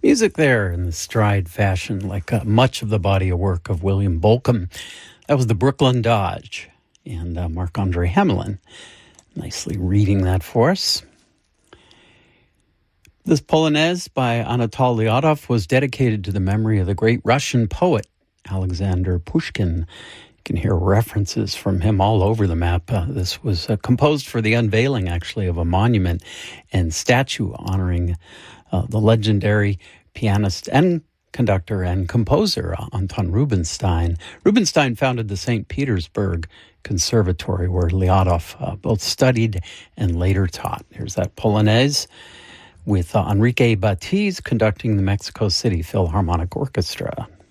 Music there in the stride fashion, like much of the body of work of William Bolcom. That was the Brooklyn Dodge and Marc-Andre Hamelin. Nicely reading that for us. This Polonaise by Anatol Lyadov was dedicated to the memory of the great Russian poet, Alexander Pushkin. You can hear references from him all over the map. This was composed for the unveiling, actually, of a monument and statue honoring the legendary pianist and conductor and composer Anton Rubinstein. Rubinstein founded the St. Petersburg Conservatory, where Lyadov both studied and later taught. Here's that Polonaise with Enrique Batiz conducting the Mexico City Philharmonic Orchestra.